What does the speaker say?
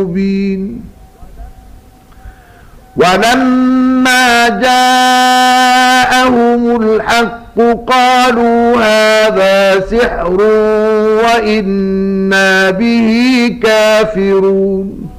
مبين. ولما جاءهم الحق قالوا هذا سحر وإنا به كافرون.